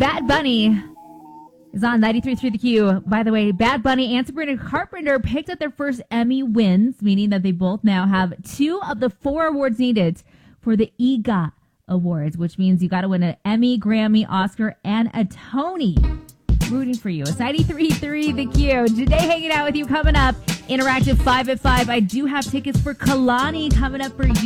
Bad Bunny is on 93.3 The Q. By the way, Bad Bunny and Sabrina Carpenter picked up their first Emmy wins, meaning that they both now have 2 of the 4 awards needed for the EGOT Awards, which means you got to win an Emmy, Grammy, Oscar, and a Tony. Rooting for you. It's 93.3 The Q. Today hanging out with you coming up. Interactive 5 at 5. I do have tickets for Kalani coming up for you.